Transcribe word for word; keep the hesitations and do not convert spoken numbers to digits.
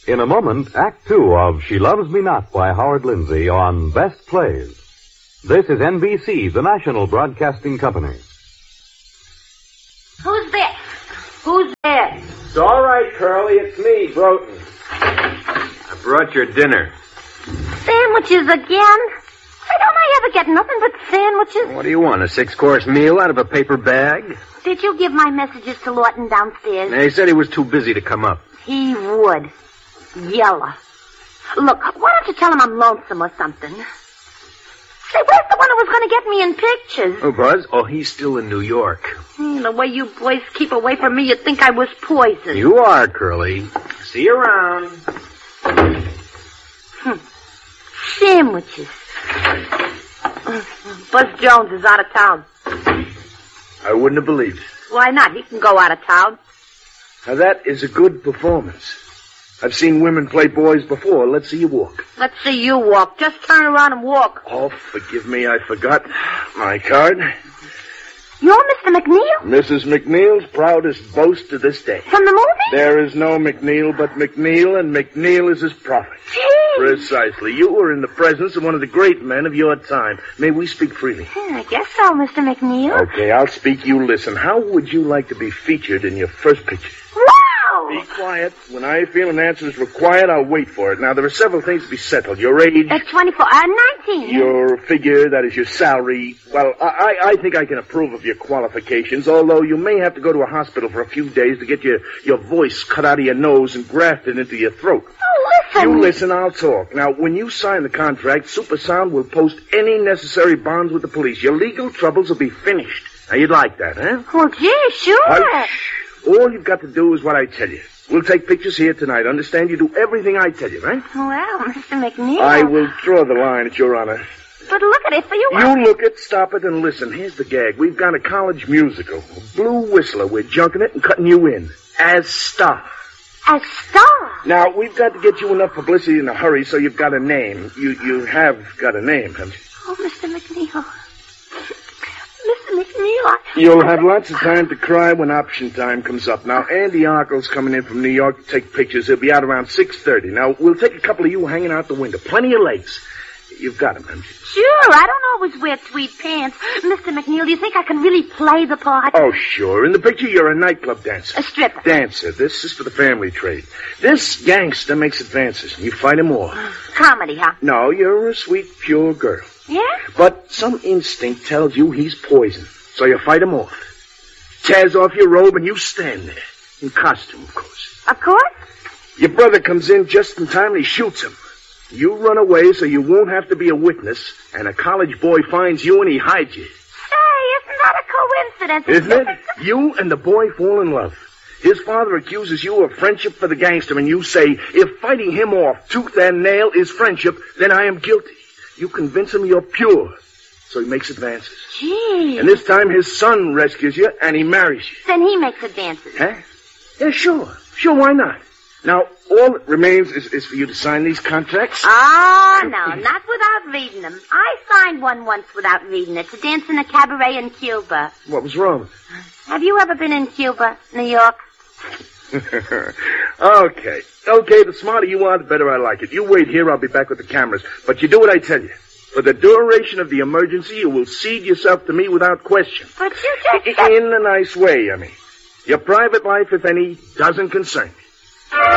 In a moment, Act Two of She Loves Me Not by Howard Lindsay on Best Plays. This is N B C, the national broadcasting company. Who's there? Who's there? It's all right, Curly. It's me, Broughton. I brought your dinner. Sandwiches again? Why don't I ever get nothing but sandwiches? What do you want, a six-course meal out of a paper bag? Did you give my messages to Lawton downstairs? He said he was too busy to come up. He would. Yella. Look, why don't you tell him I'm lonesome or something? Say, where's the one who was going to get me in pictures? Oh, Buzz? Oh, he's still in New York. Hmm, the way you boys keep away from me, you'd think I was poisoned. You are, Curly. See you around. Hmm. Sandwiches. Buzz Jones is out of town. I wouldn't have believed it. Why not? He can go out of town. Now, that is a good performance. I've seen women play boys before. Let's see you walk. Let's see you walk. Just turn around and walk. Oh, forgive me, I forgot my card. You're Mister McNeil? Missus McNeil's proudest boast to this day. From the movie? There is no McNeil but McNeil, and McNeil is his prophet. Gee. Precisely. You were in the presence of one of the great men of your time. May we speak freely? Hmm, I guess so, Mister McNeil. Okay, I'll speak. You listen. How would you like to be featured in your first picture? Wow! Be quiet. When I feel an answer is required, I'll wait for it. Now, there are several things to be settled. Your age. At twenty-four, uh, nineteen. Your figure, that is your salary. Well, I, I think I can approve of your qualifications, although you may have to go to a hospital for a few days to get your, your voice cut out of your nose and grafted into your throat. Oh, listen. You listen, I'll talk. Now, when you sign the contract, Supersound will post any necessary bonds with the police. Your legal troubles will be finished. Now, you'd like that, huh? Well, gee, sure. Well, shh. All you've got to do is what I tell you. We'll take pictures here tonight. Understand? You do everything I tell you, right? Well, Mister McNeil. I will draw the line at your honor. But look at it for you. You look it, stop it, and listen. Here's the gag. We've got a college musical. Blue Whistler. We're junking it and cutting you in. As star. A star? Now, we've got to get you enough publicity in a hurry so you've got a name. You you have got a name, haven't you? Oh, Mister McNeil. Mister McNeil, I... You'll have lots of time to cry when option time comes up. Now, Andy Arkell's coming in from New York to take pictures. He'll be out around six thirty. Now, we'll take a couple of you hanging out the window. Plenty of legs. You've got him, haven't you? Sure, I don't always wear tweed pants. Mister McNeil, do you think I can really play the part? Oh, sure. In the picture, you're a nightclub dancer. A stripper. Dancer. This is for the family trade. This gangster makes advances. You fight him off. Comedy, huh? No, you're a sweet, pure girl. Yeah? But some instinct tells you he's poison. So you fight him off. Tears off your robe and you stand there. In costume, of course. Of course. Your brother comes in just in time and he shoots him. You run away so you won't have to be a witness, and a college boy finds you and he hides you. Say, isn't that a coincidence? Isn't it? You and the boy fall in love. His father accuses you of friendship for the gangster, and you say, if fighting him off tooth and nail is friendship, then I am guilty. You convince him you're pure, so he makes advances. Gee. And this time his son rescues you, and he marries you. Then he makes advances. Huh? Yeah, sure. Sure, why not? Now, all that remains is, is for you to sign these contracts. Ah, oh, no, not without reading them. I signed one once without reading it, to dance in a cabaret in Cuba. What was wrong? Have you ever been in Cuba, New York? Okay. Okay, the smarter you are, the better I like it. You wait here, I'll be back with the cameras. But you do what I tell you. For the duration of the emergency, you will cede yourself to me without question. But you just... In a nice way, I mean. Your private life, if any, doesn't concern me.